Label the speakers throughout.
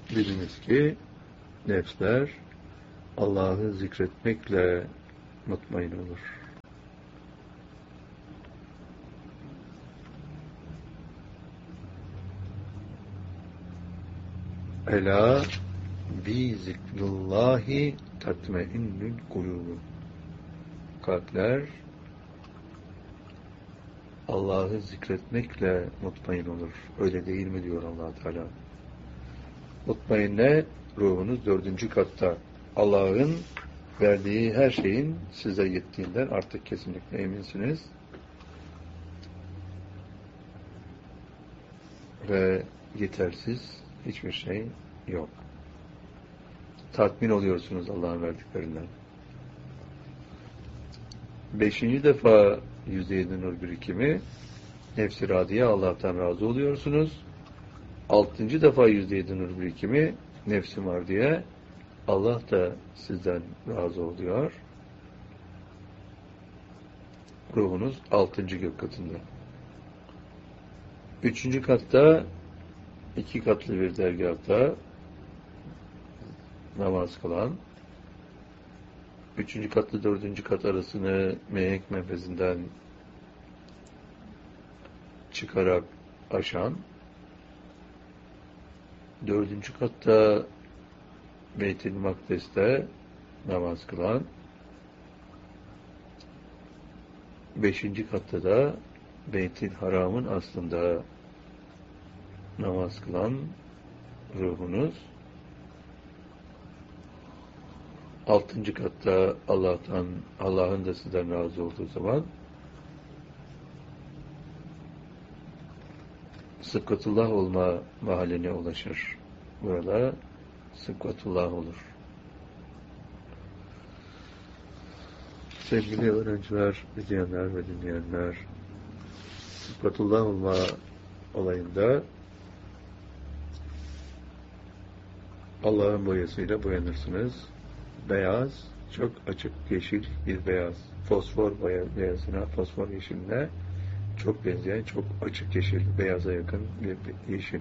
Speaker 1: Biliniz ki nefsler Allah'ı zikretmekle mutmain olur. Ela bi zikrullahi tatmainnül kulûb. Kalpler Allah'ı zikretmekle mutmain olur. Öyle değil mi diyor Allah Teala. Mutmainne ruhunuz 4. katta. Allah'ın verdiği her şeyin size yettiğinden artık kesinlikle eminsiniz. Ve yetersiz hiçbir şey yok. Tatmin oluyorsunuz Allah'ın verdiklerinden. 5. defa %7 nur birikimi, nefs-i radiye Allah'tan razı oluyorsunuz. 6. defa %7 nur birikimi, nefs-i mardiye Allah da sizden razı oluyor. Ruhunuz 6. gök katında. 3. katta 2 katlı bir dergâhta namaz kılan, 3. katlı 4. kat arasını mihenk menfezinden çıkarak aşan, 4. katta Beyt-i Makdes'te namaz kılan, 5. katta da Beyt-i Haram'ın aslında namaz kılan ruhunuz, 6. katta Allah'ın da sizden razı olduğu zaman sıbgatullah olma mahalline ulaşır. Burada sıbgatullah olur. Sevgili öğrenciler, izleyenler ve dinleyenler, sıbgatullah olma olayında Allah'ın boyasıyla boyanırsınız. Beyaz, çok açık yeşil bir beyaz. Fosfor beyazına, fosfor yeşiline çok benzeyen, çok açık yeşil, beyaza yakın bir yeşil.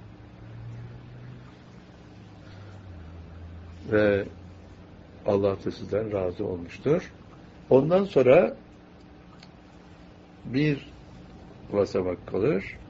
Speaker 1: Ve Allah da sizden razı olmuştur. Ondan sonra bir basamak kalır.